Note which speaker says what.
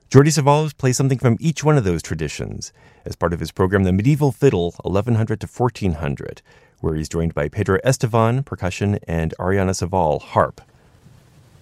Speaker 1: Jordi Savall plays something from each one of those traditions as part of his program, The Medieval Fiddle, 1100 to 1400, where he's joined by Pedro Estevan, percussion, and Ariana Savall, harp.